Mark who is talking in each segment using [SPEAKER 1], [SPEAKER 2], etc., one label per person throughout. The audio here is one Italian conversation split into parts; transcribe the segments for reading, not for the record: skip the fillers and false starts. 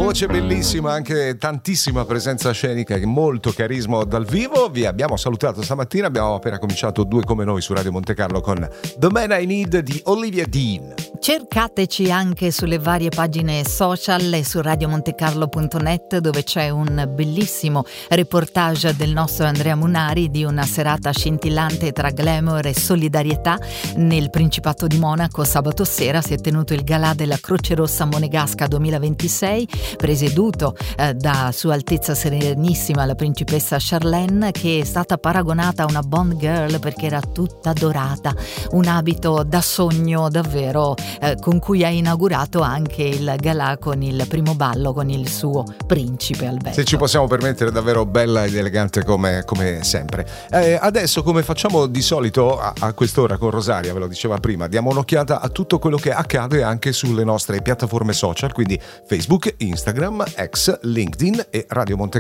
[SPEAKER 1] voce bellissima, anche tantissima presenza scenica e molto carisma dal vivo. Vi abbiamo salutato stamattina, abbiamo appena cominciato Due come noi su Radio Monte Carlo con The Man I Need di Olivia Dean.
[SPEAKER 2] Cercateci anche sulle varie pagine social e su radiomontecarlo.net, dove c'è un bellissimo reportage del nostro Andrea Munari di una serata scintillante tra glamour e solidarietà nel Principato di Monaco. Sabato sera si è tenuto il galà della Croce Rossa Monegasca 2026, presieduto da Sua Altezza Serenissima la principessa Charlene, che è stata paragonata a una Bond girl perché era tutta dorata, un abito da sogno davvero, con cui ha inaugurato anche il galà con il primo ballo con il suo principe Alberto.
[SPEAKER 1] Se ci possiamo permettere, davvero bella ed elegante come sempre. Adesso, come facciamo di solito a quest'ora con Rosaria, ve lo diceva prima, diamo un'occhiata a tutto quello che accade anche sulle nostre piattaforme social, quindi Facebook, Instagram, X, LinkedIn e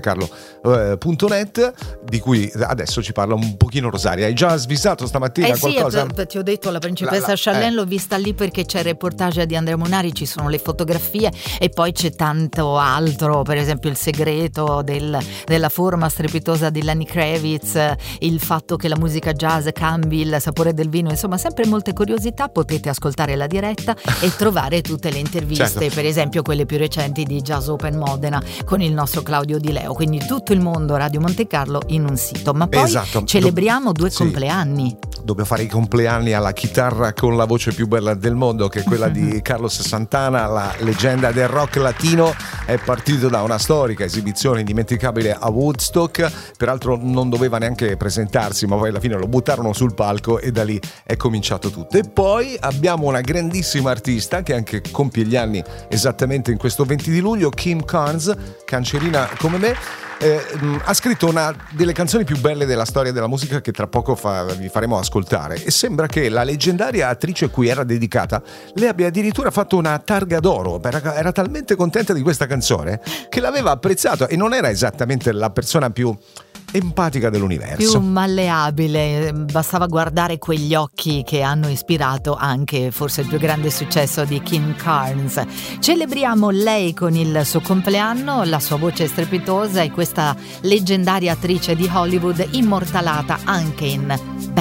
[SPEAKER 1] radiomontecarlo.net, di cui adesso ci parla un pochino Rosaria. Hai già svisato stamattina qualcosa?
[SPEAKER 2] Sì, ti ho detto, la principessa Charlene l'ho vista lì perché c'è il reportage di Andrea Munari, ci sono le fotografie e poi c'è tanto altro, per esempio il segreto della forma strepitosa di Lenny Kravitz, il fatto che la musica jazz cambi il sapore del vino, insomma sempre molte curiosità. Potete ascoltare la diretta e trovare tutte le interviste, certo, per esempio quelle più recenti di Jazz Open Modena con il nostro Claudio Di Leo, quindi tutto il mondo Radio Monte Carlo in un sito. Ma poi celebriamo due compleanni.
[SPEAKER 1] Dobbiamo fare i compleanni alla chitarra con la voce più bella del mondo, che è quella di Carlos Santana, la leggenda del rock latino. È partito da una storica esibizione indimenticabile a Woodstock, peraltro non doveva neanche presentarsi, ma poi alla fine lo buttarono sul palco e da lì è cominciato tutto. E poi abbiamo una grandissima artista che anche compie gli anni esattamente in questo 20 di luglio, Kim Carnes, cancerina come me. Ha scritto una delle canzoni più belle della storia della musica che tra poco vi faremo ascoltare, e sembra che la leggendaria attrice a cui era dedicata le abbia addirittura fatto una targa d'oro. Era talmente contenta di questa canzone che l'aveva apprezzato, e non era esattamente la persona più empatica dell'universo,
[SPEAKER 2] più malleabile. Bastava guardare quegli occhi che hanno ispirato anche forse il più grande successo di Kim Carnes. Celebriamo lei con il suo compleanno, la sua voce strepitosa e questa leggendaria attrice di Hollywood immortalata anche in